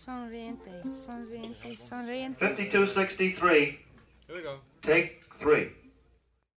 sonriente, sonriente, sonriente. 5263. Here we go. Take 3.